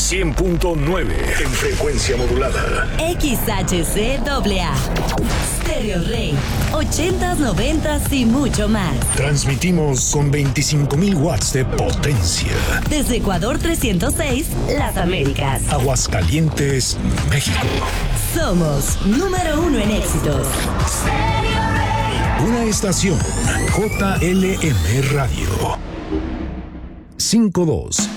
100.9 en frecuencia modulada. XHCAA. Stereo Rey. 80s, 90s y mucho más. Transmitimos con 25,000 watts de potencia. Desde Ecuador 306, Las Américas. Aguascalientes, México. Somos número 1 en éxitos. Una estación JLM Radio. 52